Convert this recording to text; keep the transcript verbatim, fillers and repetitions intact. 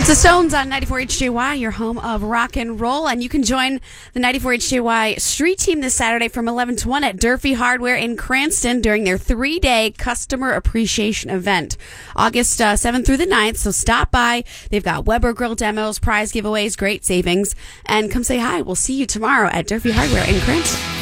the Stones on ninety-four H J Y, your home of rock and roll. And you can join the ninety-four H J Y street team this Saturday from eleven to one at Durfee Hardware in Cranston during their three-day customer appreciation event. August uh, seventh through the ninth, so stop by. They've got Weber Grill demos, prize giveaways, great savings. And come say hi. We'll see you tomorrow at Durfee Hardware in Cranston.